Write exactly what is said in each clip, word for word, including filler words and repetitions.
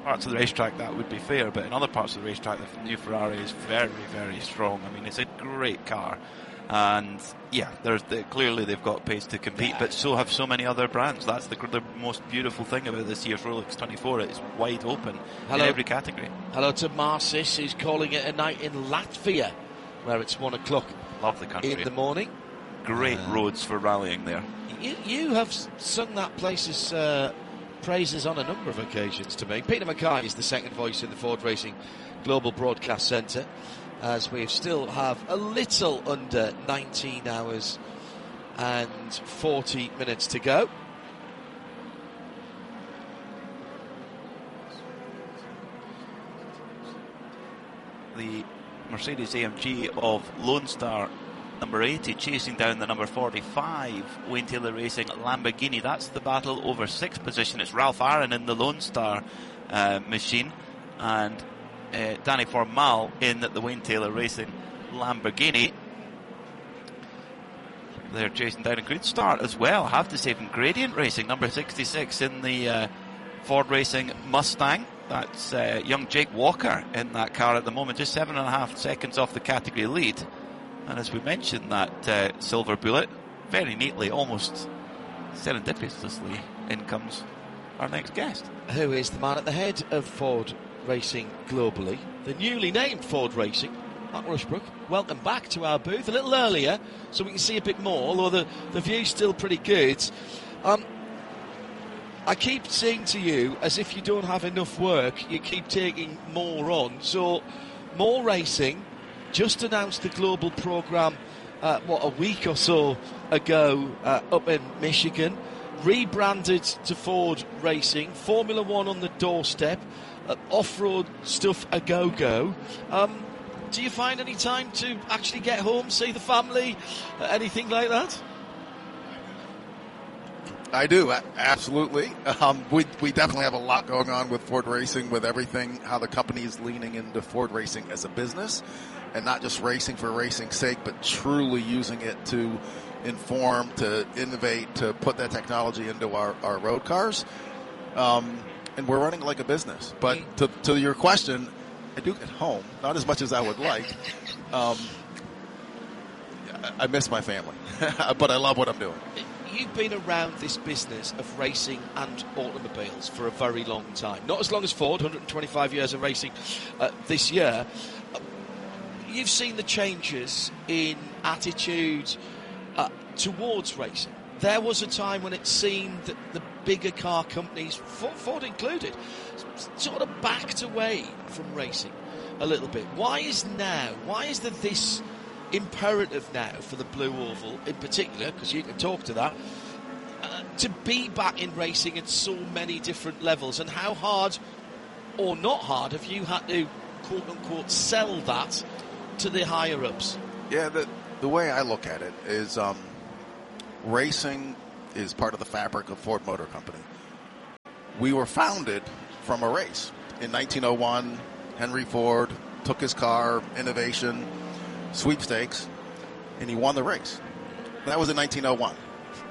parts of the racetrack that would be fair, but in other parts of the racetrack, the new Ferrari is very, very strong. I mean, it's a great car. And yeah, there's the, clearly they've got pace to compete, yeah. but so have so many other brands. That's the, the most beautiful thing about this year's Rolex twenty-four. It's wide open hello. in every category. Hello to Marcis, who's calling it a night in Latvia, where it's one o'clock. Love the country in the morning. Great uh, roads for rallying there. You, you have sung that place's uh, praises on a number of occasions to me. Peter Mackay is the second voice in the Ford Racing Global Broadcast Centre, as we still have a little under nineteen hours and forty minutes to go. The Mercedes A M G of Lone Star, number eighty, chasing down the number forty-five, Wayne Taylor Racing Lamborghini. That's the battle over sixth position. It's Ralph Aaron in the Lone Star uh, machine, and uh, Danny Formal in the Wayne Taylor Racing Lamborghini. They're chasing down a good start as well, I have to say, from Gradient Racing, number sixty-six in the uh, Ford Racing Mustang. That's uh, young Jake Walker in that car at the moment, just seven and a half seconds off the category lead. And as we mentioned, that uh, Silver Bullet, very neatly, almost serendipitously, in comes our next guest. Who is the man at the head of Ford Racing globally, the newly named Ford Racing, Mark Rushbrook. Welcome back to our booth, a little earlier, so we can see a bit more, although the, the view's still pretty good. Um, I keep saying to you, as if you don't have enough work, you keep taking more on. So, more racing. Just announced the global programme, uh, what, a week or so ago uh, up in Michigan. Rebranded to Ford Racing. Formula One on the doorstep. Uh, off-road stuff a go-go. Um, do you find any time to actually get home, see the family, uh, anything like that? I do, absolutely. Um, we we definitely have a lot going on with Ford Racing, with everything, how the company is leaning into Ford Racing as a business, and not just racing for racing's sake, but truly using it to inform, to innovate, to put that technology into our, our road cars. Um, and we're running like a business. But to, to your question, I do get home, not as much as I would like. Um, I miss my family, but I love what I'm doing. You've been around this business of racing and automobiles for a very long time. Not as long as Ford, one hundred twenty-five years of racing uh, this year. Uh, you've seen the changes in attitude uh, towards racing. There was a time when it seemed that the bigger car companies, Ford included, sort of backed away from racing a little bit. Why is now, why is there this imperative now for the Blue Oval in particular, because you can talk to that, uh, to be back in racing at so many different levels? And how hard or not hard have you had to quote unquote sell that to the higher ups? Yeah, the the way I look at it is um, racing is part of the fabric of Ford Motor Company. We were founded from a race. In nineteen oh one, Henry Ford took his car, innovation, sweepstakes, and he won the race. That was in nineteen oh one.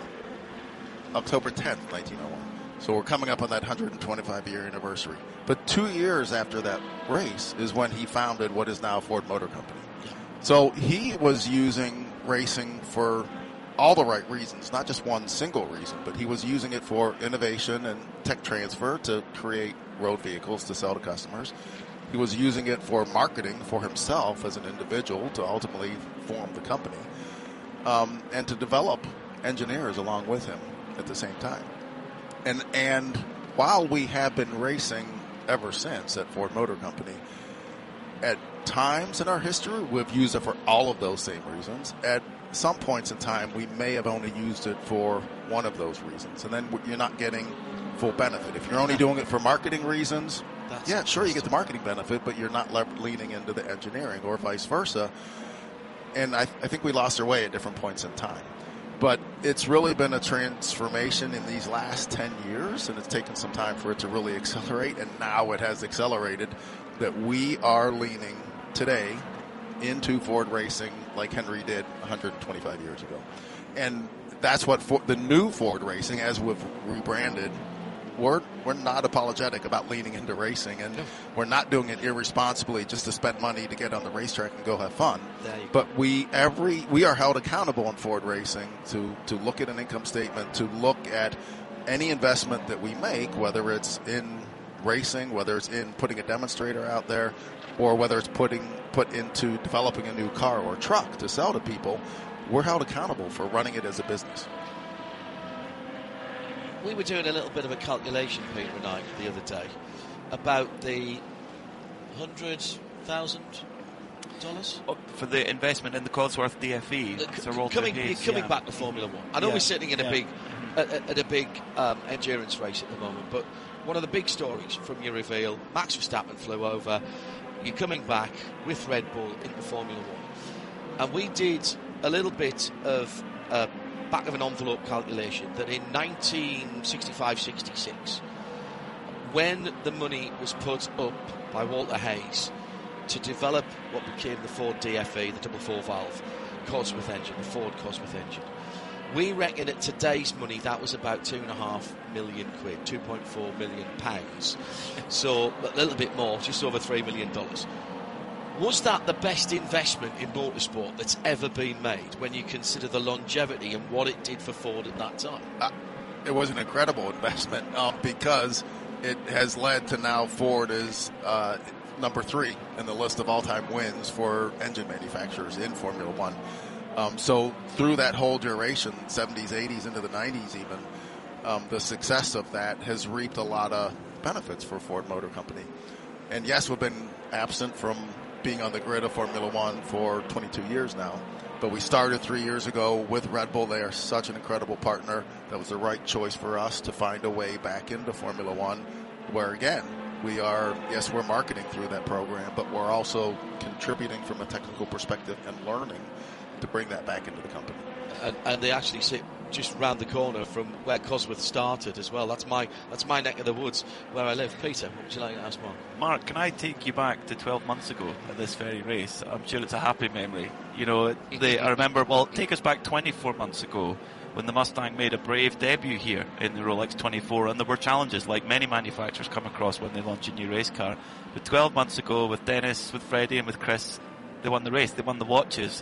October tenth, nineteen oh one. So we're coming up on that one hundred twenty-five year anniversary. But two years after that race is when he founded what is now Ford Motor Company. So he was using racing for all the right reasons, not just one single reason, but he was using it for innovation and tech transfer to create road vehicles to sell to customers. He was using it for marketing for himself as an individual to ultimately form the company, um, and to develop engineers along with him at the same time. And and while we have been racing ever since at Ford Motor Company, at times in our history we've used it for all of those same reasons. At some points in time we may have only used it for one of those reasons, and then you're not getting full benefit. If you're only doing it for marketing reasons, That's yeah, sure, you get the marketing benefit, but you're not le- leaning into the engineering, or vice versa. And I, th- I think we lost our way at different points in time. But it's really been a transformation in these last ten years, and it's taken some time for it to really accelerate, and now it has accelerated that we are leaning today into Ford Racing like Henry did one hundred twenty-five years ago. And that's what for, the new Ford Racing, as we've rebranded, we're we're not apologetic about leaning into racing, and no. we're not doing it irresponsibly just to spend money to get on the racetrack and go have fun. There you But we every we are held accountable in Ford Racing to to look at an income statement, to look at any investment that we make, whether it's in racing, whether it's in putting a demonstrator out there, or whether it's putting put into developing a new car or truck to sell to people. We're held accountable for running it as a business. We were doing a little bit of a calculation, Peter and I, the other day, about the hundred thousand dollars for the investment in the Cosworth D F E. Sir Walter coming Hayes, coming yeah. back to Formula One. I know Yeah. we're sitting in a Yeah. big at, at a big um, endurance race at the moment, but one of the big stories from your reveal, Max Verstappen flew over. You're coming back with Red Bull into Formula One, and we did a little bit of a back of an envelope calculation that in nineteen sixty-five sixty-six, when the money was put up by Walter Hayes to develop what became the Ford D F E, the double four valve Cosworth engine, the Ford Cosworth engine, we reckon at today's money that was about two and a half million quid, two point four million pounds. So a little bit more, just over three million dollars. Was that the best investment in motorsport that's ever been made when you consider the longevity and what it did for Ford at that time? Uh, it was an incredible investment um, because it has led to now Ford is uh, number three in the list of all-time wins for engine manufacturers in Formula One. Um, so through that whole duration, seventies, eighties, into the nineties even, um, the success of that has reaped a lot of benefits for Ford Motor Company. And yes, we've been absent from being on the grid of Formula One for twenty-two years now. But we started three years ago with Red Bull. They are such an incredible partner. That was the right choice for us to find a way back into Formula One, where again, we are, yes, we're marketing through that program, but we're also contributing from a technical perspective and learning to bring that back into the company. And, and they actually sit just round the corner from where Cosworth started as well. That's my that's my neck of the woods where I live. Peter, what would you like to ask Mark? Mark, can I take you back to twelve months ago at this very race? I'm sure it's a happy memory. You know, they, I remember, well, take us back twenty-four months ago when the Mustang made a brave debut here in the Rolex twenty-four, and there were challenges like many manufacturers come across when they launch a new race car. But twelve months ago, with Dennis, with Freddie and with Chris, they won the race, they won the watches.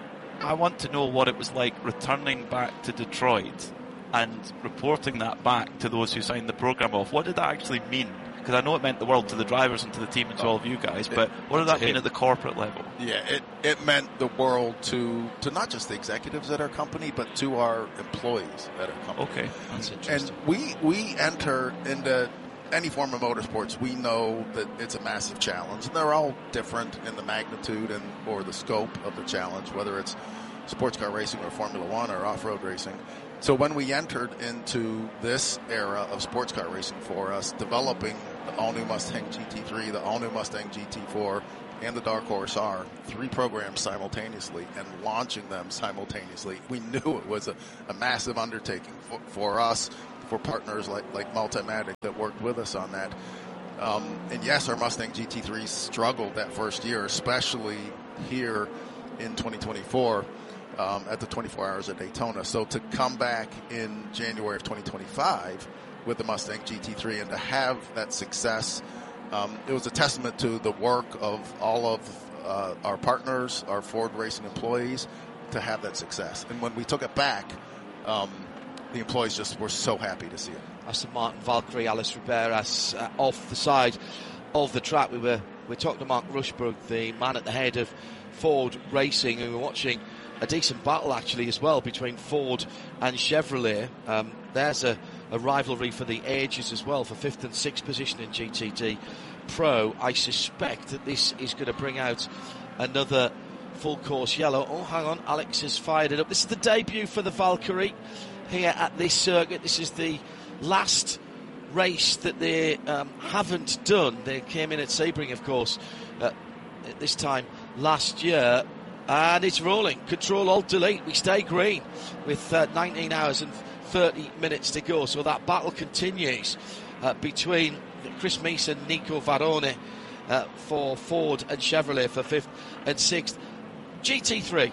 I want to know what it was like returning back to Detroit and reporting that back to those who signed the program off. What did that actually mean? Because I know it meant the world to the drivers and to the team and to all of you guys, but what did that mean at the corporate level? Yeah, it, it meant the world to, to not just the executives at our company, but to our employees at our company. Okay, that's interesting. And we, we enter into any form of motorsports, we know that it's a massive challenge, and they're all different in the magnitude and or the scope of the challenge, whether it's sports car racing or Formula One or off-road racing. So when we entered into this era of sports car racing for us, developing the all-new Mustang G T three, the all-new Mustang G T four, and the Dark Horse R, three programs simultaneously, and launching them simultaneously, we knew it was a, a massive undertaking for, for us, for partners like, like Multimatic that worked with us on that. Um, and yes, our Mustang G T three struggled that first year, especially here in twenty twenty-four um, at the twenty-four Hours at Daytona. So to come back in January of twenty twenty-five with the Mustang G T three and to have that success, um, it was a testament to the work of all of uh, our partners, our Ford Racing employees, to have that success. And when we took it back, um, the employees just were so happy to see it. Aston Martin Valkyrie, Alice Riberas uh, off the side of the track. We were we talked to Mark Rushbrook, the man at the head of Ford Racing, and we were watching a decent battle actually as well between Ford and Chevrolet. Um, there's a, a rivalry for the ages as well, for fifth and sixth position in G T D Pro. I suspect that this is going to bring out another full course yellow. Oh, hang on, Alex has fired it up. This is the debut for the Valkyrie here at this circuit. This is the last race that they um, haven't done. They came in at Sebring, of course, uh, at this time last year, and it's rolling. Control Alt Delete. We stay green with uh, nineteen hours and thirty minutes to go. So that battle continues uh, between Chris Meese and Nico Varone uh, for Ford and Chevrolet for fifth and sixth. G T three,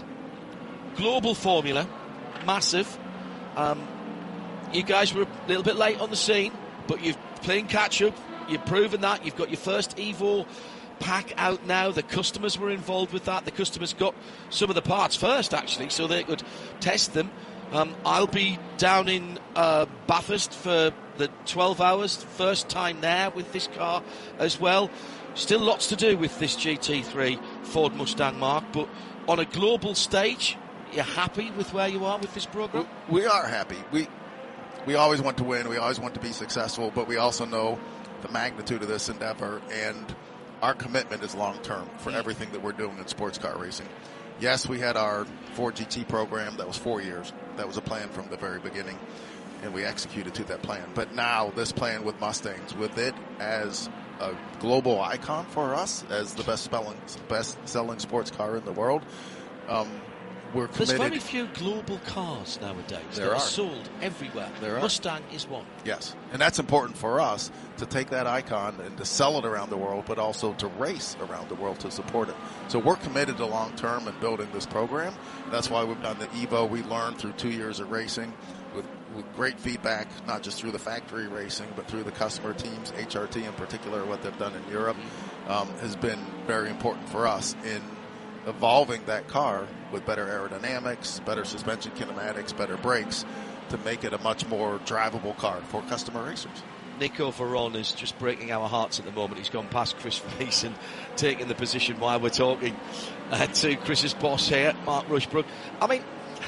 global formula, massive. Um, you guys were a little bit late on the scene but you're playing catch-up. You've proven that. You've got your first Evo pack out now. The customers were involved with that. The customers got some of the parts first, actually, so they could test them. Um, I'll be down in uh, Bathurst for the twelve hours, first time there with this car as well. Still lots to do with this G T three Ford Mustang, Mark, but on a global stage, you're happy with where you are with this program? We are happy. We we always want to win. We always want to be successful, but we also know the magnitude of this endeavor, and our commitment is long-term for mm. everything that we're doing in sports car racing. Yes, we had our Ford G T program. That was four years. That was a plan from the very beginning, and we executed to that plan. But now this plan with Mustangs, with it as a global icon for us, as the best-selling best-selling sports car in the world, um, we're committed. There's very few global cars nowadays there that are. are sold everywhere. There are. Mustang is one. Yes, and that's important for us to take that icon and to sell it around the world, but also to race around the world to support it. So we're committed to long-term and building this program. That's why we've done the Evo. We learned through two years of racing with, with great feedback, not just through the factory racing, but through the customer teams, H R T in particular, what they've done in Europe, um, has been very important for us in evolving that car with better aerodynamics, better suspension kinematics, better brakes, to make it a much more drivable car for customer racers. Nico Veron is just breaking our hearts at the moment. He's gone past Chris Mason, taking the position while we're talking uh, to Chris's boss here, Mark Rushbrook. I mean,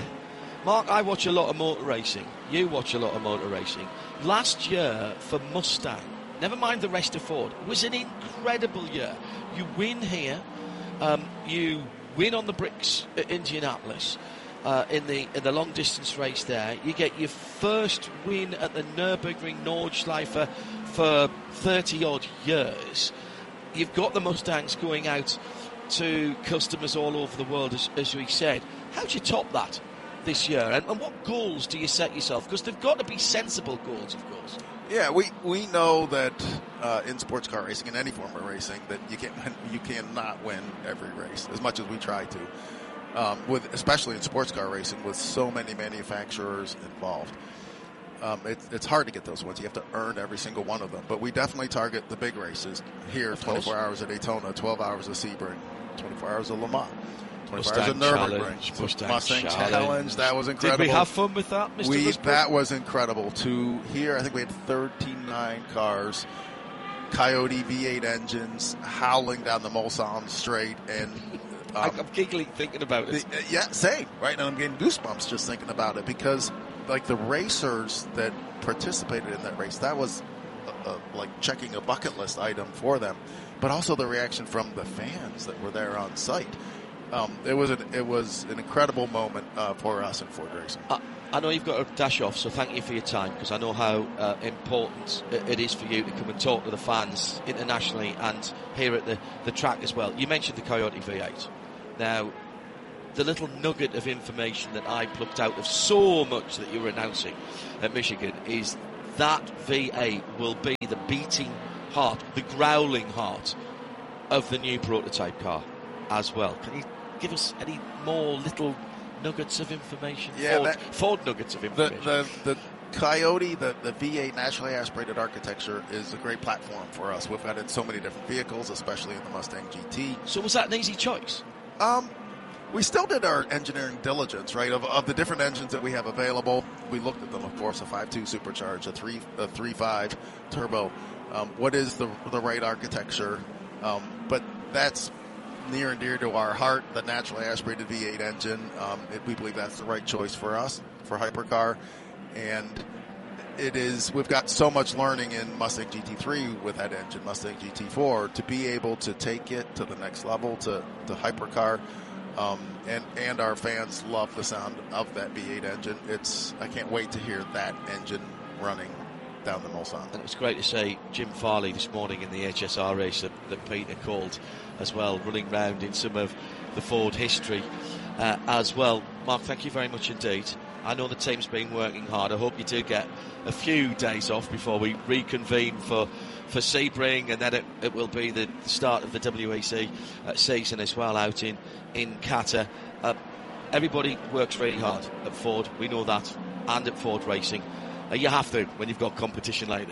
Mark, I watch a lot of motor racing. You watch a lot of motor racing. Last year for Mustang, never mind the rest of Ford, was an incredible year. You win here. Um, you win on the bricks at Indianapolis uh, in the in the long distance race there. You get your first win at the Nürburgring Nordschleife for thirty odd years. You've got the Mustangs going out to customers all over the world, as, as we said. How do you top that this year? And, and what goals do you set yourself? Because they've got to be sensible goals, of course. Yeah, we, we know that uh, in sports car racing, in any form of racing, that you can you cannot win every race as much as we try to. Um, with especially in sports car racing, with so many manufacturers involved, um, it, it's hard to get those wins. You have to earn every single one of them. But we definitely target the big races here: twenty-four hours at Daytona, twelve hours at Sebring, twenty-four hours at Le Mans. twenty-four hours at Nürburgring, Mustang, Mustang Challenge. Challenge. That was incredible. Did we have fun with that, Mister We Rushbrook? that was incredible. To here, I think we had thirty-nine cars, Coyote V eight engines, howling down the Mulsanne Straight, and um, I'm giggling thinking about it. the, yeah, same. Right, and I'm getting goosebumps just thinking about it, because like the racers that participated in that race, that was a, a, like checking a bucket list item for them, but also the reaction from the fans that were there on site. Um, it was an, it was an incredible moment uh, for us in Ford Racing. I, I know you've got to dash off, so thank you for your time, because I know how uh, important it, it is for you to come and talk to the fans internationally and here at the, the track as well. You mentioned the Coyote V eight. Now, the little nugget of information that I plucked out of so much that you were announcing at Michigan is that V eight will be the beating heart, the growling heart of the new prototype car as well. Can you give us any more little nuggets of information? Yeah, Ford, that, Ford nuggets of the, information. the, the Coyote, the, the V eight naturally aspirated architecture is a great platform for us. We've got it in so many different vehicles, especially in the Mustang G T. So was that an easy choice? Um, we still did our engineering diligence, right? Of, of the different engines that we have available, we looked at them, of course, a five two supercharged, a three a three five turbo. Um, what is the the right architecture? Um, but that's near and dear to our heart, the naturally aspirated V eight engine. Um, it, we believe that's the right choice for us, for hypercar. And it is, we've got so much learning in Mustang G T three with that engine, Mustang G T four, to be able to take it to the next level, to, to hypercar. Um, and, and our fans love the sound of that V eight engine. It's, I can't wait to hear that engine running down the Mulsanne. And it was great to see Jim Farley this morning in the H S R race that, that Peter called as well, running round in some of the Ford history uh, as well. Mark, thank you very much indeed. I know the team's been working hard. I hope you do get a few days off before we reconvene for, for Sebring, and then it, it will be the start of the W E C uh, season as well out in, in Qatar. Uh, everybody works really hard at Ford, we know that, and at Ford Racing. Uh, you have to when you've got competition like this.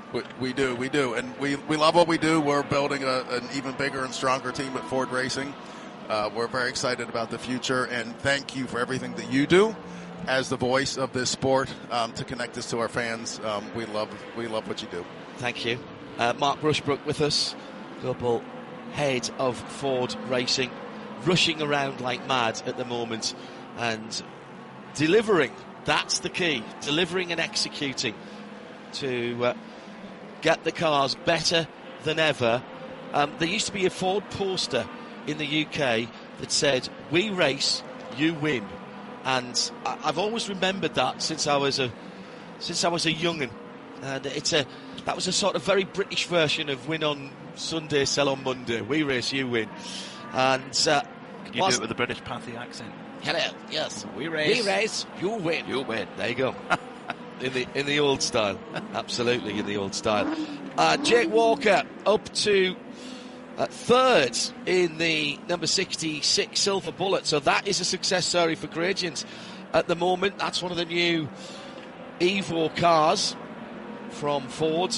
We, we do, we do, and we, we love what we do. We're building a, an even bigger and stronger team at Ford Racing. Uh, we're very excited about the future, and thank you for everything that you do as the voice of this sport um, to connect us to our fans. Um, we love we love what you do. Thank you. Uh, Mark Rushbrook with us, global head of Ford Racing, rushing around like mad at the moment and delivering. That's the key, delivering and executing to uh, get the cars better than ever. Um, there used to be a Ford poster in the U K that said, "We race, you win," and I- I've always remembered that since I was a since I was a young'un. And it's a that was a sort of very British version of "Win on Sunday, sell on Monday." We race, you win. And uh, can you do it with a British Pathy accent? Hello, yes, we race, we race, you win, you win. There you go. in the in the old style, absolutely in the old style. Uh, Jake Walker up to uh, third in the number sixty-six Silver Bullet, so that is a success story for Gradient at the moment. That's one of the new Evo cars from Ford,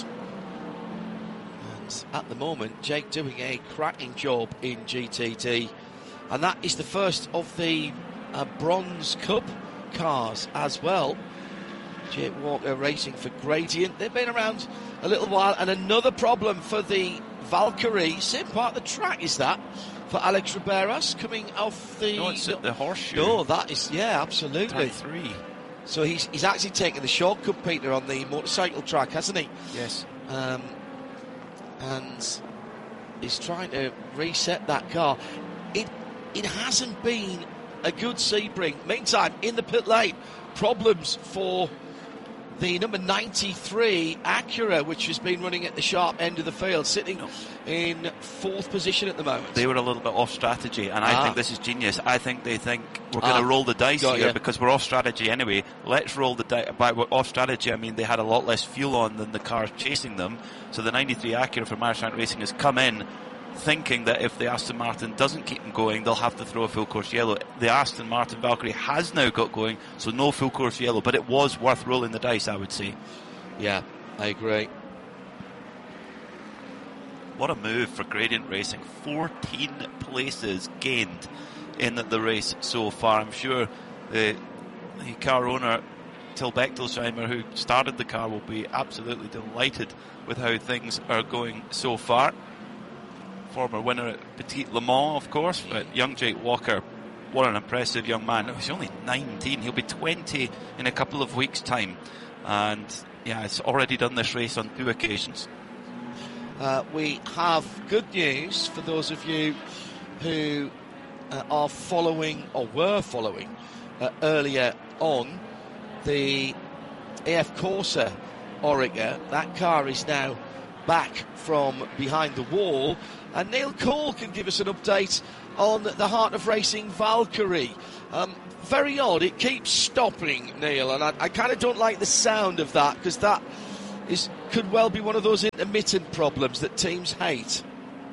and at the moment Jake doing a cracking job in G T T, and that is the first of the uh, Bronze Cup cars as well. Jake Walker racing for Gradient. They've been around a little while, and another problem for the Valkyrie, same part of the track is that for Alex Riberas coming off the no, it's at the Horseshoe. No, that is, yeah, absolutely. thirty-three. So he's he's actually taken the shortcut, Peter, on the motorcycle track, hasn't he? Yes. Um, and he's trying to reset that car. It it hasn't been a good Sebring. Meantime, in the pit lane, problems for the number ninety-three Acura, which has been running at the sharp end of the field, sitting no. in fourth position at the moment. They were a little bit off strategy, and I ah. think this is genius. I think they think we're going to ah. roll the dice Got here you. because we're off strategy anyway. Let's roll the dice. By off strategy, I mean they had a lot less fuel on than the cars chasing them. So the ninety-three Acura from Marchand Racing has come in thinking that if the Aston Martin doesn't keep them going, they'll have to throw a full course yellow. The Aston Martin Valkyrie has now got going, so no full course yellow, but it was worth rolling the dice, I would say. Yeah, I agree. What a move for Gradient Racing. fourteen places gained in the race so far. I'm sure the, the car owner, Till Bechtelsheimer, who started the car, will be absolutely delighted with how things are going so far. Former winner at Petit Le Mans, of course, but young Jake Walker, what an impressive young man. He's only nineteen. He'll be twenty in a couple of weeks' time. And, yeah, he's already done this race on two occasions. Uh, we have good news for those of you who uh, are following, or were following, uh, earlier on, the A F Corsa Oreca. That car is now back from behind the wall, and Neil Cole can give us an update on the Heart of Racing Valkyrie. Um, very odd, it keeps stopping, Neil, and I, I kind of don't like the sound of that, because that is could well be one of those intermittent problems that teams hate.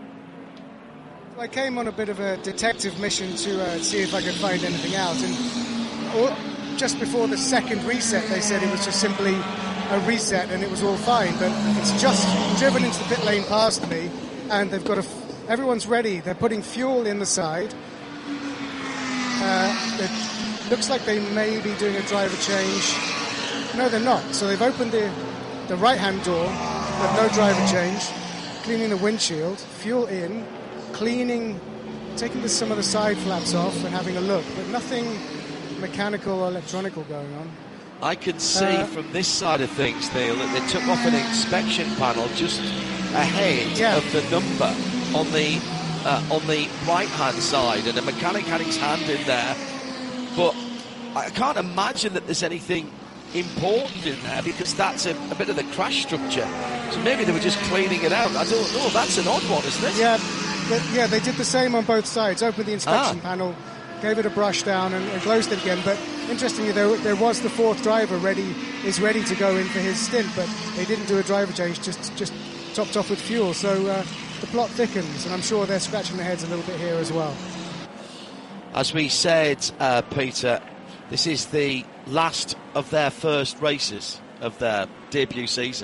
I came on a bit of a detective mission to uh, see if I could find anything out, and all, just before the second reset they said it was just simply a reset and it was all fine, but it's just driven into the pit lane past me, and they've got a f- everyone's ready. They're putting fuel in the side. Uh, it looks like they may be doing a driver change. No, they're not. So they've opened the the right-hand door with no driver change, cleaning the windshield, fuel in, cleaning, taking the, some of the side flaps off and having a look, but nothing mechanical or electronical going on. I can see uh, from this side of things, Neil, that they took off an inspection panel just ahead yeah. of the number on the uh, on the right-hand side, and a mechanic had his hand in there. But I can't imagine that there's anything important in there, because that's a, a bit of the crash structure. So maybe they were just cleaning it out. I don't know. That's an odd one, isn't it? Yeah, they, yeah. They did the same on both sides. Opened the inspection ah. panel, gave it a brush down, and, and closed it again. But interestingly, there, there was the fourth driver ready, is ready to go in for his stint, but they didn't do a driver change. Just just topped off with fuel. So uh, the plot thickens, and I'm sure they're scratching their heads a little bit here as well. As we said, uh, Peter, this is the last of their first races of their debut season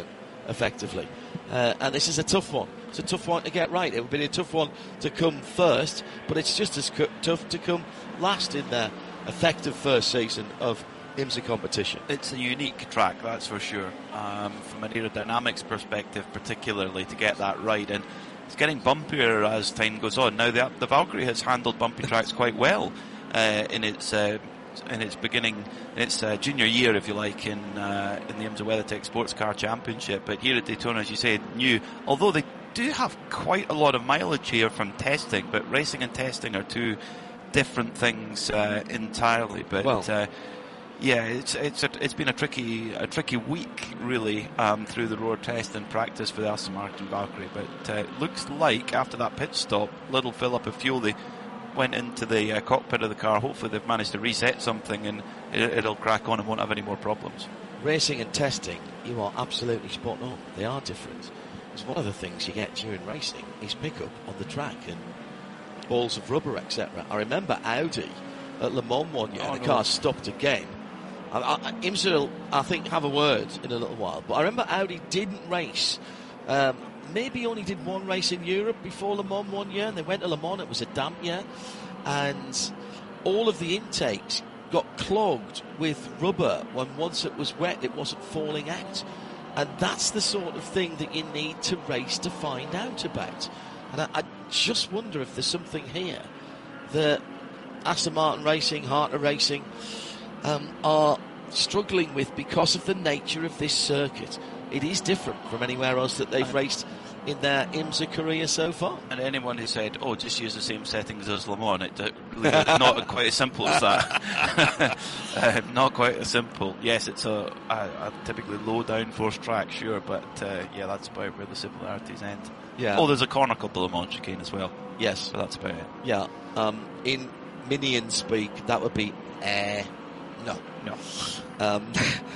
effectively. Uh, and this is a tough one. It's a tough one to get right. It would be a tough one to come first, but it's just as cu- tough to come last in their effective first season of IMSA competition. It's a unique track, that's for sure. Um, from an aerodynamics perspective, particularly to get that right, and it's getting bumpier as time goes on. Now the, the Valkyrie has handled bumpy tracks quite well uh, in its uh, in its beginning, in its uh, junior year, if you like, in uh, in the IMSA WeatherTech Sports Car Championship. But here at Daytona, as you say, new. Although they do have quite a lot of mileage here from testing, but racing and testing are two different things uh, entirely. But well, uh, yeah, it's it's a, it's been a tricky a tricky week really um, through the road test and practice for the Aston Martin Valkyrie. But uh, it looks like after that pit stop, little fill up of fuel, they went into the uh, cockpit of the car. Hopefully they've managed to reset something and it, it'll crack on and won't have any more problems. Racing and testing, you are absolutely spot on. They are different. It's one of the things you get during racing is pickup on the track and balls of rubber, et cetera. I remember Audi at Le Mans one year, oh, the no. car stopped again. I, I, IMSA will, I think, have a word in a little while, but I remember Audi didn't race. Um, maybe only did one race in Europe before Le Mans one year, and they went to Le Mans. It was a damp year, and all of the intakes got clogged with rubber when once it was wet, it wasn't falling out. And that's the sort of thing that you need to race to find out about. And I, I just wonder if there's something here that Aston Martin Racing, Harter Racing um, are struggling with because of the nature of this circuit. It is different from anywhere else that they've raced in their IMSA career so far. And anyone who said, oh, just use the same settings as Le Mans, it, really, it's not quite as simple as that. uh, not quite as simple. Yes, it's a, a, a typically low downforce track, sure, but uh, yeah, that's about where the similarities end. Yeah. Oh, there's a corner called the Le Mans chicane as well. Yes. But that's about it. Yeah. Um, in Minion speak, that would be uh, no. No. Um,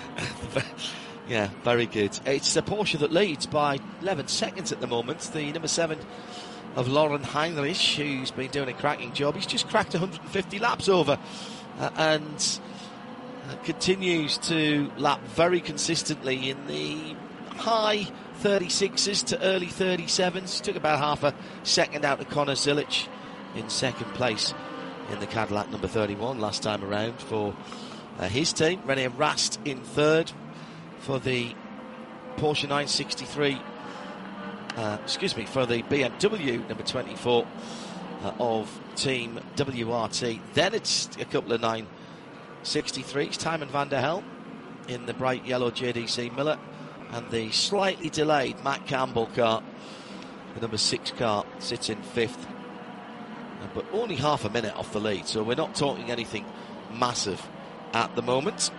yeah, very good. It's a Porsche that leads by eleven seconds at the moment. The number seven of Lauren Heinrich, who's been doing a cracking job. He's just cracked one hundred fifty laps over uh, and uh, continues to lap very consistently in the high thirty-sixes to early thirty-sevens. Took about half a second out of Connor Zilic in second place in the Cadillac number thirty-one last time around for uh, his team. René Rast in third for the Porsche nine sixty-three, uh, excuse me, for the B M W number twenty-four uh, of Team W R T. Then it's a couple of nine sixty-threes, Tymon van der Helm in the bright yellow J D C Miller, and the slightly delayed Matt Campbell car, the number six car, sits in fifth, uh, but only half a minute off the lead, so we're not talking anything massive at the moment.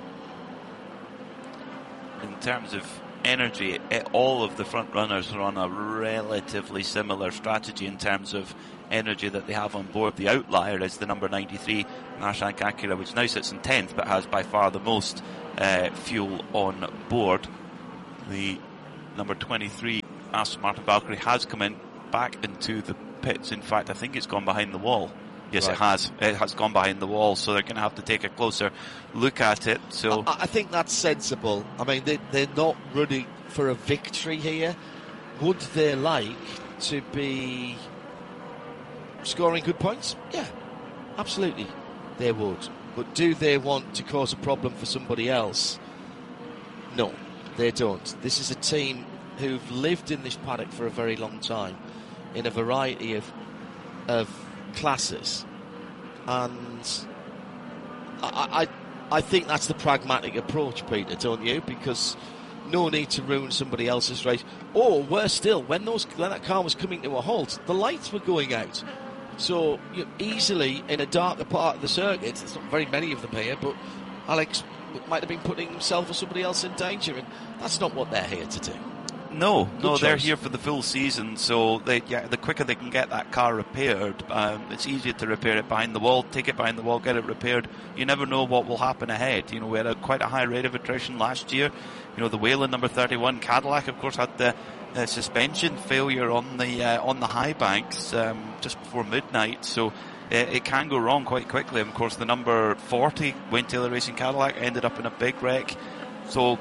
In terms of energy, it, all of the front runners are on a relatively similar strategy in terms of energy that they have on board. The outlier is the number ninety-three Marshank Acura, which now sits in tenth but has by far the most uh, fuel on board. The number twenty-three Aston Martin Valkyrie has come in back into the pits. In fact, I think it's gone behind the wall. Yes, right. it has. It has gone behind the wall, so they're going to have to take a closer look at it. So I, I think that's sensible. I mean, they, they're not running for a victory here. Would they like to be scoring good points? Yeah, absolutely, they would. But do they want to cause a problem for somebody else? No, they don't. This is a team who've lived in this paddock for a very long time, in a variety of of classes, and I, I I think that's the pragmatic approach, Peter, don't you? Because no need to ruin somebody else's race. Or worse still, when those when that car was coming to a halt, the lights were going out, so you easily in a darker part of the circuit. There's not very many of them here, but Alex might have been putting himself or somebody else in danger, and that's not what they're here to do. No, Good no, choice. They're here for the full season, so they, yeah, the quicker they can get that car repaired, um, it's easier to repair it behind the wall, take it behind the wall, get it repaired. You never know what will happen ahead. You know, we had a, quite a high rate of attrition last year. You know, the Whalen number thirty-one Cadillac, of course, had the uh, suspension failure on the uh, on the high banks um, just before midnight, so it, it can go wrong quite quickly. And of course, the number forty Wayne Taylor Racing Cadillac ended up in a big wreck. So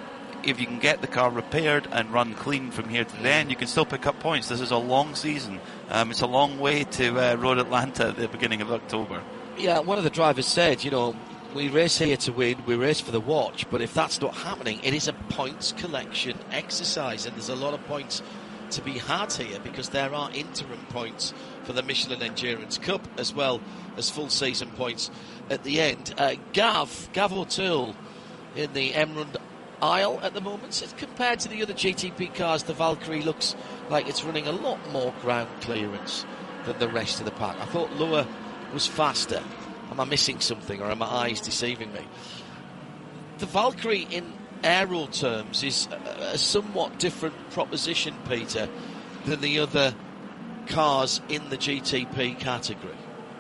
if you can get the car repaired and run clean from here to the end, you can still pick up points. This is a long season. Um, it's a long way to uh, Road Atlanta at the beginning of October. Yeah, one of the drivers said, you know, we race here to win, we race for the watch, but if that's not happening, it is a points collection exercise, and there's a lot of points to be had here because there are interim points for the Michelin Endurance Cup as well as full season points at the end. Uh, Gav, Gav O'Toole in the Emerald Isle at the moment. So compared to the other G T P cars, the Valkyrie looks like it's running a lot more ground clearance than the rest of the pack. I thought Lua was faster. Am I missing something, or are my eyes deceiving me? The Valkyrie in aero terms is a, a somewhat different proposition, Peter, than the other cars in the G T P category.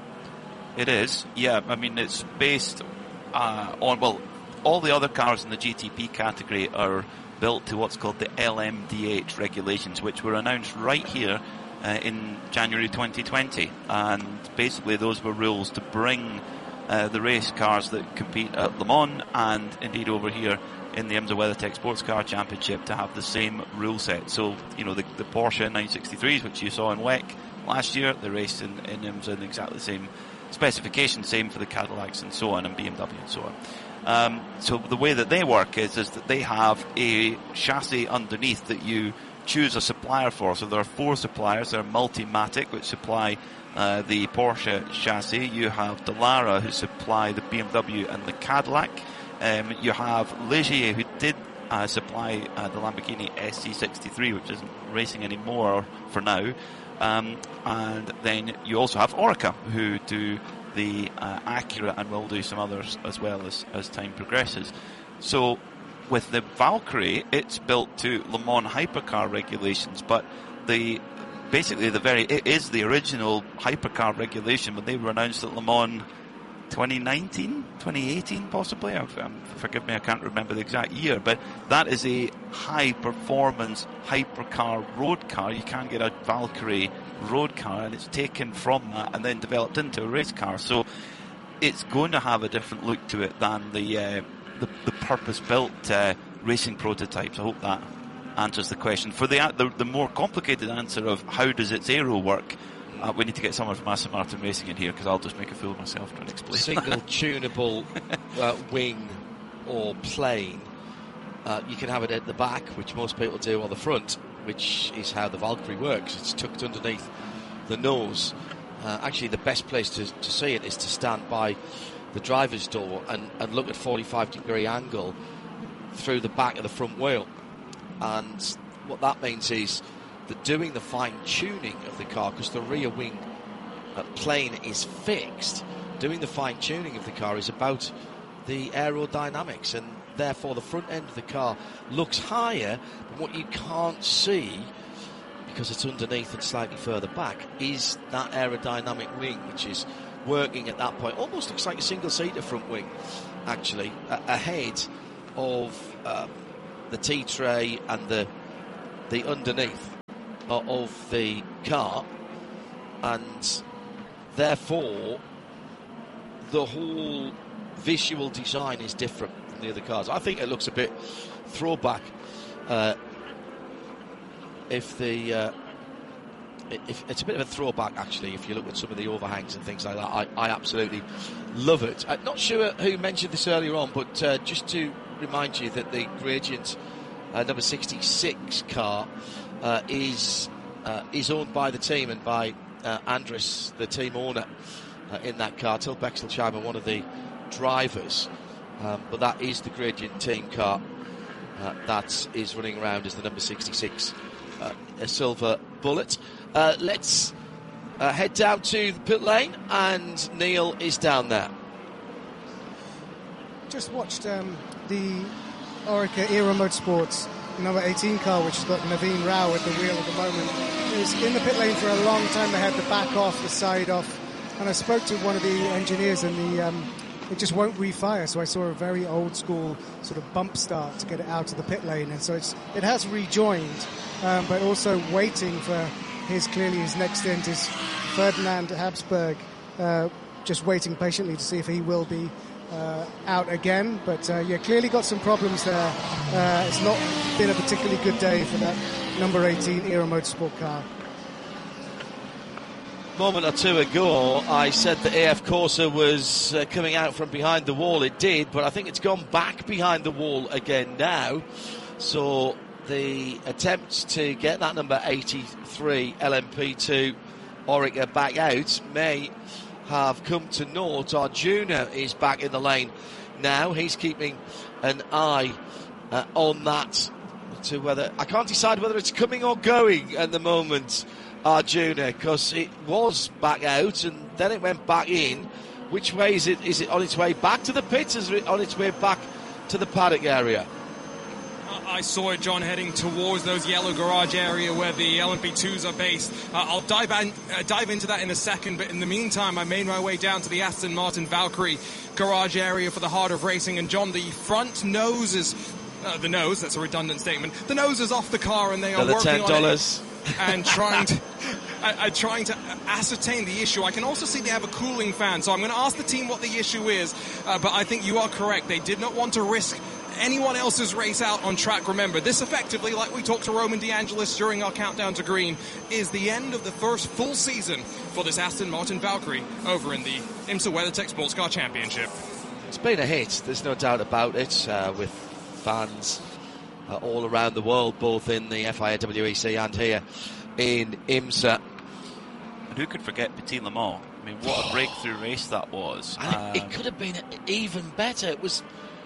It is, yeah. I mean, it's based uh, on, well, all the other cars in the G T P category are built to what's called the L M D H regulations, which were announced right here uh, in January twenty twenty. And basically those were rules to bring uh, the race cars that compete at Le Mans and indeed over here in the IMSA WeatherTech Sports Car Championship to have the same rule set. So, you know, the, the Porsche nine sixty-threes, which you saw in W E C last year, they raced in, in IMSA in exactly the same specification, same for the Cadillacs and so on, and B M W and so on. Um, so the way that they work is, is that they have a chassis underneath that you choose a supplier for. So there are four suppliers. There are Multimatic, which supply uh, the Porsche chassis. You have Dallara, who supply the B M W and the Cadillac. Um, you have Ligier, who did uh, supply uh, the Lamborghini S C sixty-three, which isn't racing anymore for now. Um, and then you also have Orica, who do the uh, Acura and will do some others as well as, as time progresses. So with the Valkyrie, it's built to Le Mans hypercar regulations, but the basically the very it is the original hypercar regulation when they were announced at Le Mans twenty nineteen, twenty eighteen possibly. Um, forgive me, I can't remember the exact year, but that is a high-performance hypercar road car. You can't get a Valkyrie road car, and it's taken from that and then developed into a race car. So it's going to have a different look to it than the uh, the, the purpose-built uh, racing prototypes. I hope that answers the question. For the, the the more complicated answer of how does its aero work, Uh, we need to get someone from Aston Martin Racing in here because I'll just make a fool of myself trying to explain. Single tunable uh, wing or plane. Uh, you can have it at the back, which most people do, or the front, which is how the Valkyrie works. It's tucked underneath the nose. Uh, actually, the best place to, to see it is to stand by the driver's door and, and look at forty-five degree angle through the back of the front wheel. And what that means is that doing the fine-tuning of the car, because the rear wing uh, plane is fixed, doing the fine-tuning of the car is about the aerodynamics, and therefore the front end of the car looks higher, but what you can't see, because it's underneath and slightly further back, is that aerodynamic wing, which is working at that point. Almost looks like a single-seater front wing, actually, uh, ahead of um, the T-tray and the the underneath of the car, and therefore the whole visual design is different from the other cars. I think it looks a bit throwback. Uh, if the uh, if it's a bit of a throwback, actually, if you look at some of the overhangs and things like that, I, I absolutely love it. I'm not sure who mentioned this earlier on, but uh, just to remind you that the Gradient uh, number sixty-six car Uh, is uh, is owned by the team and by uh, Andres, the team owner uh, in that car. Till Bexelsheimer, one of the drivers, um, but that is the Gradient team car uh, that is running around as the number sixty-six, uh, a silver bullet. Uh, let's uh, head down to the pit lane, and Neil is down there. Just watched um, the Orica Aero Motorsports number eighteen car, which has got Naveen Rao at the wheel at the moment. It's in the pit lane for a long time. They had the back off, the side off, and I spoke to one of the engineers, and the um, it just won't refire. So I saw a very old school sort of bump start to get it out of the pit lane, and so it's it has rejoined, um, but also waiting for his clearly his next stint is Ferdinand Habsburg, uh, just waiting patiently to see if he will be uh, out again. But uh, yeah, clearly got some problems there. Uh, it's not been a particularly good day for that number eighteen Era Motorsport car. Moment or two ago, I said that A F Corsa was uh, coming out from behind the wall. It did, but I think it's gone back behind the wall again now. So the attempts to get that number eighty-three L M P two Oreca back out may have come to naught. Arjuna is back in the lane now. He's keeping an eye uh, on that. To whether I can't decide whether it's coming or going at the moment, Arjuna, because it was back out and then it went back in. Which way is it? Is it on its way back to the pits? Is it on its way back to the paddock area? I saw it, John, heading towards those yellow garage area where the L M P twos are based. Uh, I'll dive, in, uh, dive into that in a second, but in the meantime, I made my way down to the Aston Martin Valkyrie garage area for the Heart of Racing. And, John, the front nose is... Uh, the nose, that's a redundant statement. The nose is off the car and they are Another working ten dollars. on it and trying to... Uh, uh, trying to ascertain the issue. I can also see they have a cooling fan, so I'm going to ask the team what the issue is, uh, but I think you are correct. They did not want to risk anyone else's race out on track. Remember, this effectively, like we talked to Roman DeAngelis during our countdown to green, is the end of the first full season for this Aston Martin Valkyrie over in the IMSA WeatherTech Sports Car Championship. It's been a hit, there's no doubt about it, uh, with fans uh, all around the world, both in the F I A W E C and here in IMSA. And who could forget Petit Le Mans? I mean, what a breakthrough race that was. And um, it could have been even better. It was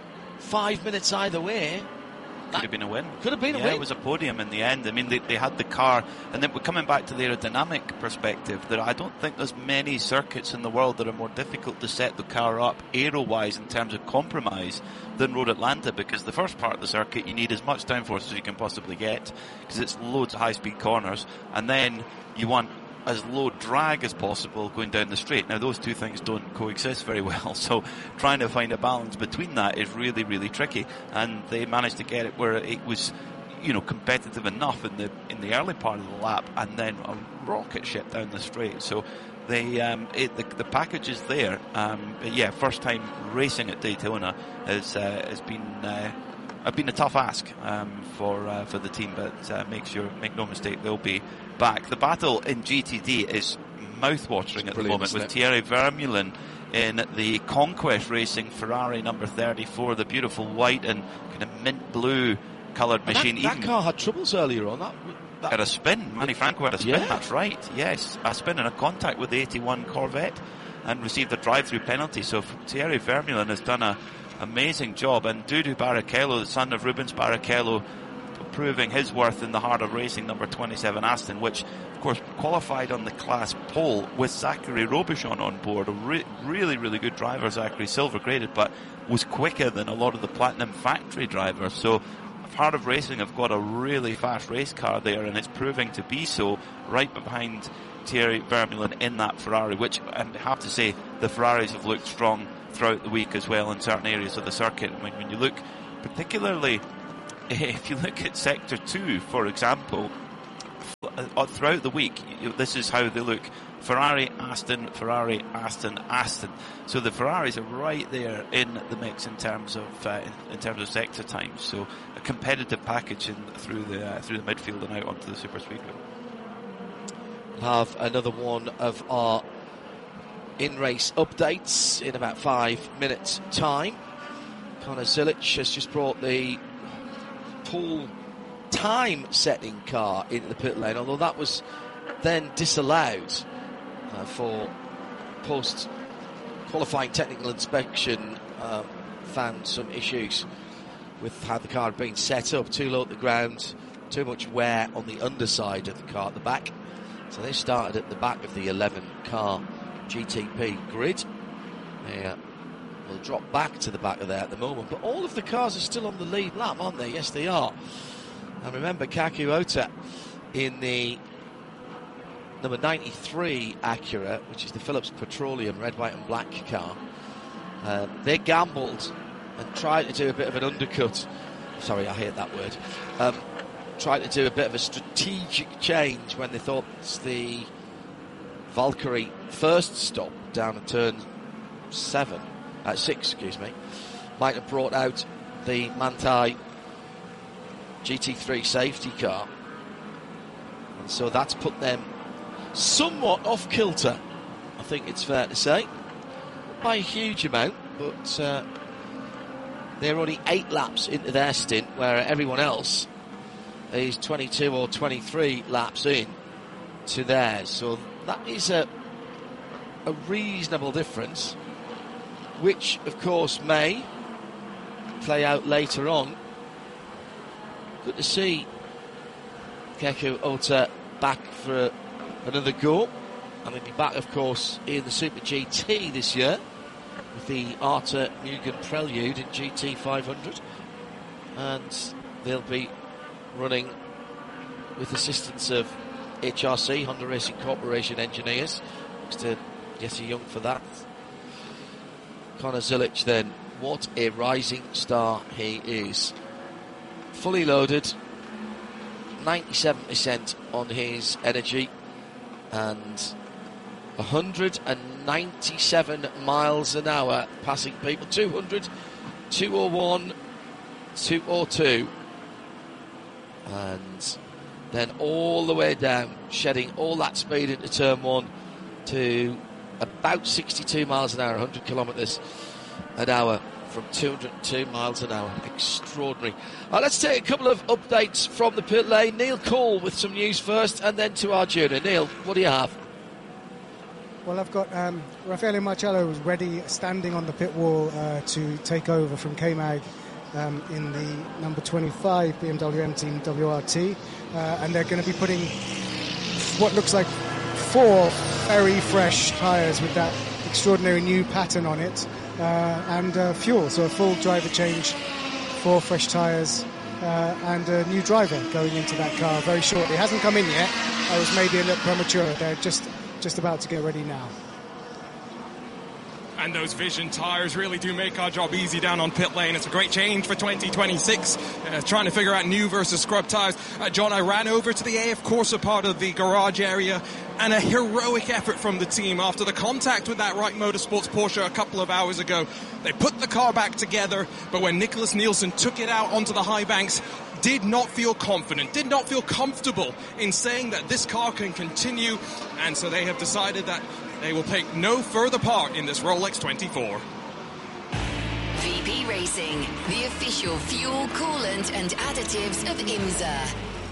five minutes either way. Could have been a win. Could have been a yeah, win. It was a podium in the end. I mean, they, they had the car, and then we're coming back to the aerodynamic perspective. There, I don't think there's many circuits in the world that are more difficult to set the car up aero-wise in terms of compromise than Road Atlanta, because the first part of the circuit you need as much downforce as you can possibly get, because it's loads of high-speed corners, and then you want as low drag as possible going down the straight. Now, those two things don't coexist very well, so trying to find a balance between that is really, really tricky. And they managed to get it where it was, you know, competitive enough in the in the early part of the lap, and then a rocket ship down the straight. So they um, it, the, the package is there. Um, but yeah, first time racing at Daytona has uh, has been. Uh, It's been a tough ask um, for uh, for the team, but uh, make sure, make no mistake, they'll be back. The battle in G T D is mouth-watering at the moment, with Thierry Vermeulen in the Conquest Racing Ferrari number thirty-four, the beautiful white and kind of mint blue coloured machine. That, that Even car had troubles earlier on. That, that had a spin. Manny Franco had a spin. Yeah. That's right. Yes, a spin and a contact with the eighty-one Corvette, and received a drive-through penalty. So Thierry Vermeulen has done a amazing job, and Dudu Barrichello, the son of Rubens Barrichello, proving his worth in the Heart of Racing number twenty-seven Aston, which of course qualified on the class pole with Zachary Robichon on board. A re- really really good driver, Zachary, silver graded, but was quicker than a lot of the Platinum Factory drivers. So Heart of Racing have got a really fast race car there, and it's proving to be so, right behind Thierry Vermeulen in that Ferrari, which I have to say the Ferraris have looked strong throughout the week as well in certain areas of the circuit. I mean, when you look, particularly if you look at Sector two, for example, throughout the week, this is how they look: Ferrari, Aston, Ferrari, Aston, Aston. So the Ferraris are right there in the mix in terms of uh, in terms of sector times. So a competitive package in, through the uh, through the midfield and out onto the super speedway. Have another one of our in-race updates in about five minutes' time. Connor Zilic has just brought the pool time-setting car into the pit lane, although that was then disallowed uh, for post-qualifying technical inspection. Uh, found some issues with how the car had been set up, too low at the ground, too much wear on the underside of the car at the back. So they started at the back of the eleven car G T P grid. They uh, will drop back to the back of there at the moment, but all of the cars are still on the lead lap, aren't they? Yes, they are. And remember, Kaku Ota in the number ninety-three Acura, which is the Phillips Petroleum red, white and black car, uh, they gambled and tried to do a bit of an undercut. Sorry, I hate that word. Um, tried to do a bit of a strategic change when they thought the Valkyrie first stop down at turn seven uh, six, excuse me, might have brought out the Manthey G T three safety car. And so that's put them somewhat off kilter, I think it's fair to say. Not by a huge amount, but uh, they're only eight laps into their stint, where everyone else is twenty-two or twenty-three laps in to theirs. So that is a, a reasonable difference, which, of course, may play out later on. Good to see Keke Ota back for another go. And he'll be back, of course, in the Super G T this year with the Arta Mugen Prelude in G T five hundred. And they'll be running with assistance of H R C, Honda Racing Corporation engineers. Thanks to Jesse Young for that. Connor Zilic then, what a rising star he is. Fully loaded, ninety-seven percent on his energy, and one hundred ninety-seven miles an hour passing people. two hundred, two oh one, two oh two, and then all the way down, shedding all that speed into turn one to about sixty-two miles an hour, one hundred kilometres an hour from two hundred two miles an hour. Extraordinary. Uh, let's take a couple of updates from the pit lane. Neil Cole with some news first, and then to Arjuna. Neil, what do you have? Well, I've got um, Raffaele Marcello ready, standing on the pit wall uh, to take over from K-Mag um, in the number twenty-five B M W M Team W R T, uh, and they're going to be putting what looks like four very fresh tyres with that extraordinary new pattern on it, uh, and uh, fuel, so a full driver change, four fresh tyres, uh, and a new driver going into that car very shortly. It hasn't come in yet. I was maybe a little premature. They're just just about to get ready now. And those Vision tyres really do make our job easy down on pit lane. It's a great change for twenty twenty-six. Uh, trying to figure out new versus scrub tyres. Uh, John, I ran over to the A F Corsa part of the garage area, and a heroic effort from the team after the contact with that Wright Motorsports Porsche a couple of hours ago. They put the car back together, but when Nicholas Nielsen took it out onto the high banks, did not feel confident, did not feel comfortable in saying that this car can continue, and so they have decided that they will take no further part in this Rolex twenty-four. V P Racing, the official fuel, coolant and additives of IMSA.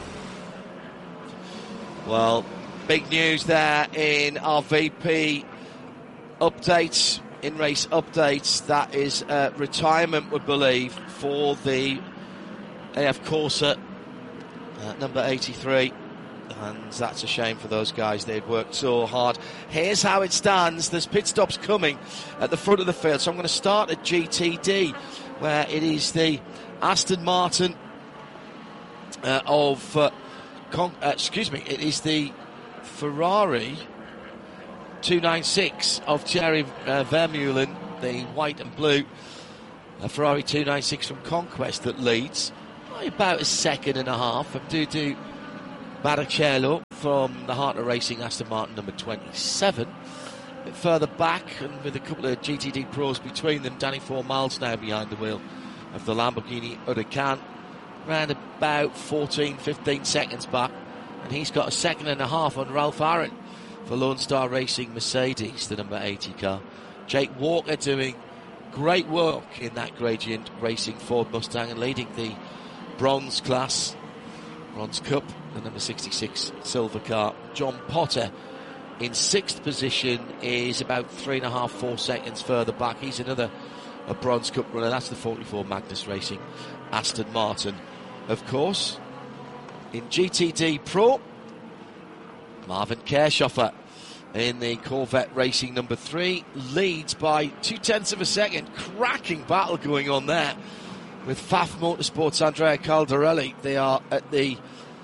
Well, big news there in our V P updates, in-race updates. That is uh, retirement, we believe, for the A F Corsa uh, number eighty-three. And that's a shame for those guys. They'd worked so hard. Here's how it stands. There's pit stops coming at the front of the field. So I'm going to start at G T D, where it is the Aston Martin uh, of... Uh, Con- uh, excuse me, it is the Ferrari two ninety-six of Thierry uh, Vermeulen, the white and blue uh, Ferrari two ninety-six from Conquest that leads by about a second and a half from Dudu Barrichello from the Heart of Racing Aston Martin number twenty-seven. A bit further back, and with a couple of G T D pros between them, Danny Four Miles now behind the wheel of the Lamborghini Huracan, around about fourteen, fifteen seconds back, and he's got a second and a half on Ralph Aaron for Lone Star Racing Mercedes, the number eighty car. Jake Walker doing great work in that Gradient Racing Ford Mustang and leading the bronze class, bronze cup, the number sixty-six silver car. John Potter in sixth position is about three and a half, four seconds further back. He's another a bronze cup runner. That's the forty-four Magnus Racing Aston Martin. Of course, in G T D Pro, Marvin Kerschoffer in the Corvette Racing number three leads by two tenths of a second. Cracking battle going on there with F A F Motorsports' Andrea Caldarelli. They are at the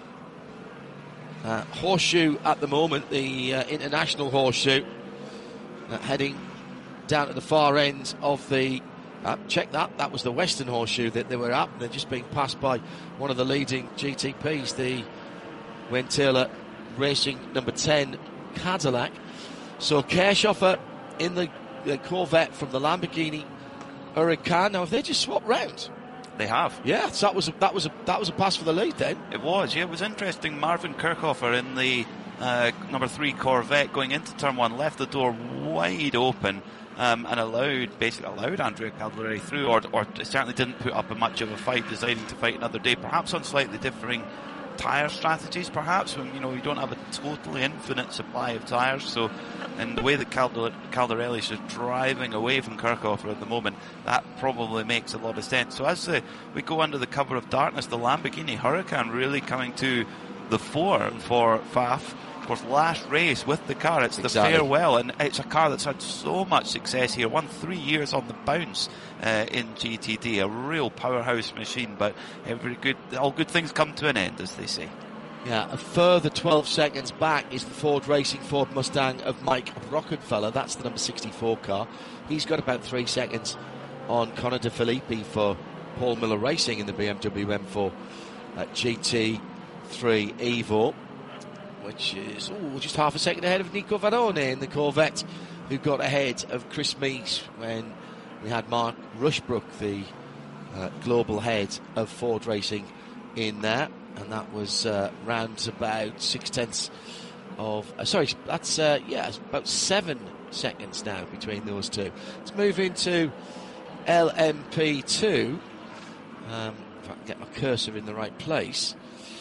uh, Horseshoe at the moment, the uh, International Horseshoe, uh, heading down at the far end of the Uh, check that, that was the Western Horseshoe that they were at. They're just being passed by one of the leading G T Ps, the Wayne Taylor Racing number ten Cadillac. So Kerschoffer in the, the Corvette from the Lamborghini Huracan. Now, have they just swapped round? They have. Yeah, so that was a, that was a, that was a pass for the lead then. It was, yeah. It was interesting. Marvin Kirchhofer in the uh, number three Corvette going into turn one left the door wide open um, and allowed, basically allowed Andrea Caldarelli through, or, or certainly didn't put up a much of a fight, deciding to fight another day, perhaps on slightly differing tyre strategies, perhaps, when you know you don't have a totally infinite supply of tyres. So, in the way that Calder- Caldarelli is just driving away from Kirchhofer at the moment, that probably makes a lot of sense. So, as the, we go under the cover of darkness, the Lamborghini Huracan really coming to the fore for Faf. Of course, last race with the car, it's exactly. the farewell, and it's a car that's had so much success here. Won three years on the bounce uh, in G T D, a real powerhouse machine. But every good, all good things come to an end, as they say. Yeah, a further twelve seconds back is the Ford Racing Ford Mustang of Mike Rockenfeller. That's the number sixty-four car. He's got about three seconds on Connor De Filippi for Paul Miller Racing in the B M W M four uh, G T three Evo, which is ooh, just half a second ahead of Nico Varone in the Corvette, who got ahead of Chris Mees when we had Mark Rushbrook, the uh, global head of Ford Racing, in there. And that was uh, round about six tenths of. Uh, sorry, that's uh, yeah, it's about seven seconds now between those two. Let's move into L M P two. Um, if I can get my cursor in the right place.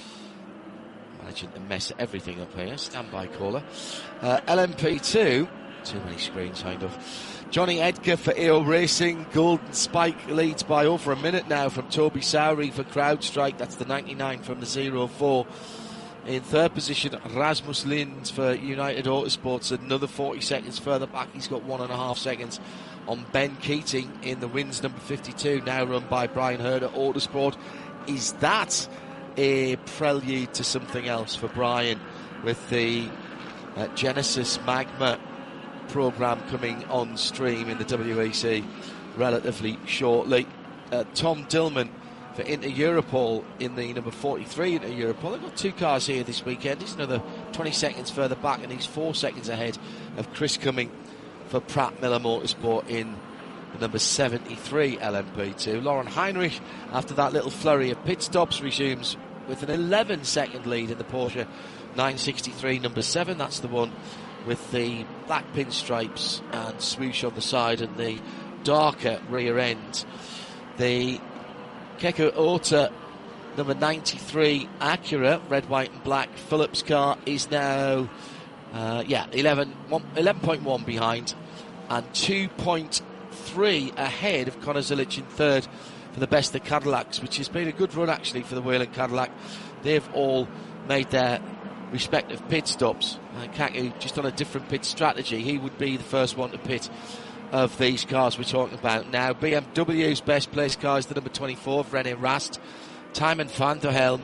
Managing to mess everything up here. Standby caller. Uh, L M P two. Too many screens, kind of. Johnny Edgar for E O Racing. Golden Spike leads by over a minute now from Toby Sowry for CrowdStrike. That's the ninety-nine from the zero four. In third position, Rasmus Lind for United Autosports. Another forty seconds further back. He's got one and a half seconds on Ben Keating in the wins number fifty-two, now run by Brian Herder Autosport. Is that a prelude to something else for Brian with the uh, Genesis Magma programme coming on stream in the W E C relatively shortly? Uh, Tom Dillman for Inter Europol in the number forty-three Inter Europol. They've got two cars here this weekend. He's another twenty seconds further back, and he's four seconds ahead of Chris Cumming for Pratt Miller Motorsport in the number seventy-three L M P two. Lauren Heinrich, after that little flurry of pit stops, resumes with an eleven second lead in the Porsche nine sixty-three number seven. That's the one with the black pinstripes and swoosh on the side and the darker rear end. The Keke Ota number ninety-three Acura, red, white and black Phillips car, is now uh, yeah eleven point one behind and two point three ahead of Conor Zilic in third for the best of Cadillacs, which has been a good run actually for the Whelen Cadillac. They've all made their respective pit stops. Uh, Kaku just on a different pit strategy. He would be the first one to pit of these cars we're talking about now. B M W's best placed car is the number twenty-four, René Rast. Tymon van der Helm,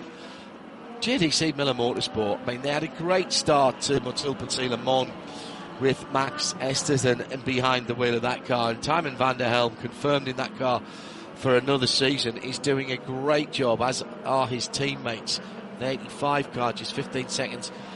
J D C Miller Motorsport. I mean, they had a great start to Motul Le Mans with Max Esterson and behind the wheel of that car. And Tymon van der Helm, confirmed in that car for another season, is doing a great job, as are his teammates. The eighty-five car just fifteen seconds